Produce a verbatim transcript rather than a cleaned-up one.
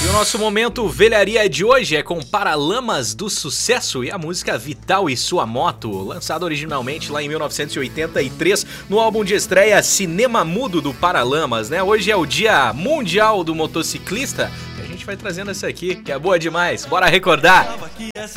E o nosso momento velharia de hoje é com Paralamas do Sucesso e a música Vital e Sua Moto, lançada originalmente lá em mil novecentos e oitenta e três no álbum de estreia Cinema Mudo do Paralamas, né? Hoje é o Dia Mundial do Motociclista e a gente vai trazendo essa aqui, que é boa demais. Bora recordar!